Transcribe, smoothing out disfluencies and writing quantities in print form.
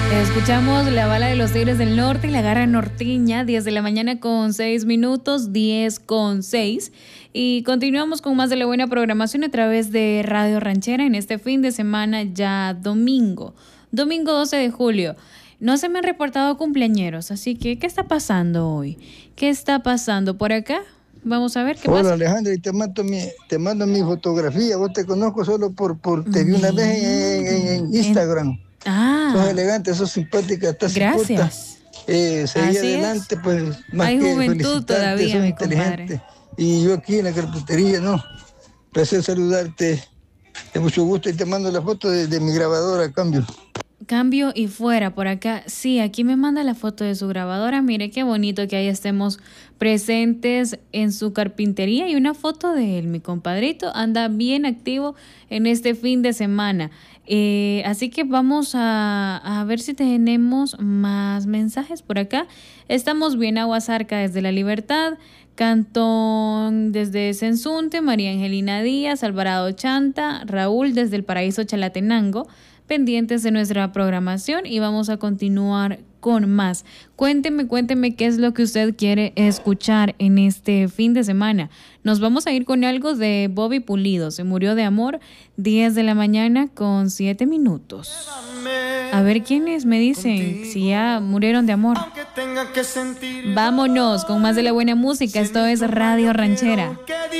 Escuchamos la bala de los Tigres del Norte y la garra norteña, 10 de la mañana con 6 minutos, 10 con 6. Y continuamos con más de la buena programación a través de Radio Ranchera en este fin de semana, ya domingo 12 de julio. No se me han reportado cumpleañeros, así que, ¿qué está pasando hoy? ¿Qué está pasando por acá? Vamos a ver qué pasa. Hola Alejandra, y te mando mi fotografía. Vos te conozco solo te vi una vez en Instagram. Sos elegante, sos simpática, estás gracias. Seguí adelante, pues más hay que juventud todavía, sos mi inteligente. Compadre. Y yo aquí en la carpintería, ¿no? Placer saludarte, de mucho gusto, y te mando la foto de mi grabadora a cambio. Cambio y fuera por acá. Sí, aquí me manda la foto de su grabadora. Mire qué bonito que ahí estemos presentes en su carpintería y una foto de él. Mi compadrito anda bien activo en este fin de semana. Así que vamos a ver si tenemos más mensajes por acá. Estamos bien, Aguasarca desde La Libertad, Cantón desde Sensunte, María Angelina Díaz, Alvarado Chanta, Raúl desde el Paraíso Chalatenango, pendientes de nuestra programación y vamos a continuar con más. Cuénteme qué es lo que usted quiere escuchar en este fin de semana. Nos vamos a ir con algo de Bobby Pulido, Se murió de amor, 10 de la mañana con 7 minutos. A ver quiénes me dicen si ya murieron de amor. Vámonos con más de la buena música. Esto es Radio Ranchera.